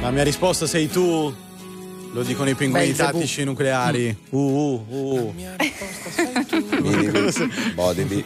La mia risposta sei tu. Lo dicono i pinguini tattici nucleari. La mia risposta sei tu. Body,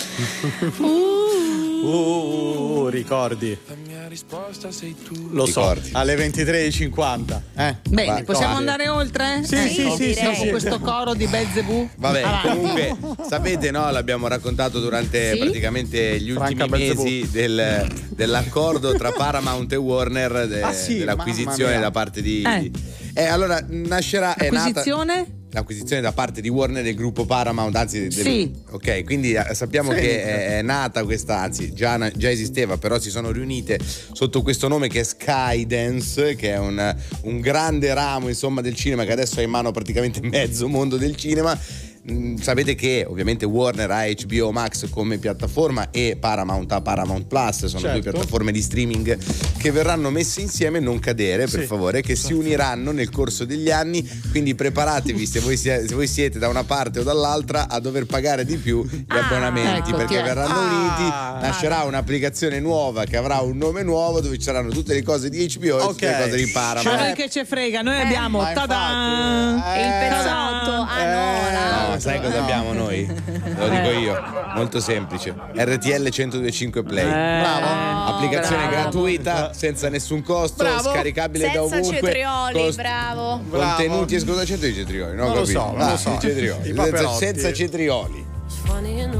ricordi. La mia risposta sei tu. Lo Ricordi. so, alle 23:50. Bene, Vai, possiamo vai. andare oltre? Sì, Dopo questo coro di Belzebù. Vabbè, Avanti. comunque, sapete, no? L'abbiamo raccontato durante Sì? praticamente gli ultimi Franca mesi dell'accordo tra Paramount e Warner dell'acquisizione mamma mia. da parte di. Allora nascerà. Acquisizione? L'acquisizione da parte di Warner del gruppo Paramount, anzi Sì. ok, quindi sappiamo che è nata questa, anzi già esisteva, però si sono riunite sotto questo nome che è Skydance, che è un grande ramo insomma del cinema che adesso ha in mano praticamente mezzo mondo del cinema. Sapete che ovviamente Warner ha HBO Max come piattaforma e Paramount ha Paramount Plus, sono due piattaforme di streaming che verranno messe insieme, non cadere per favore, che si uniranno nel corso degli anni, quindi preparatevi se voi siete da una parte o dall'altra a dover pagare di più gli abbonamenti, ecco, perché verranno uniti, nascerà vado. un'applicazione nuova che avrà un nome nuovo dove ci saranno tutte le cose di HBO e tutte le cose di Paramount. Ma noi che ce frega, noi abbiamo ma tada! infatti, E il pezzotto. No, sai cosa abbiamo noi? Lo dico io, molto semplice. RTL 102.5 Play. Applicazione gratuita, senza nessun costo, scaricabile da Senza ovunque. cetrioli, bravo. Contenuti esclusivi. Cetrioli, no? Non lo so, non lo so. Cetrioli. I paperotti. Senza cetrioli.